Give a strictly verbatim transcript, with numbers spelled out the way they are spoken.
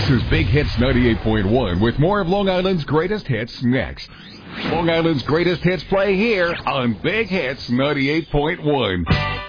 This is Big Hits ninety-eight point one with more of Long Island's greatest hits next. Long Island's greatest hits play here on Big Hits ninety-eight point one.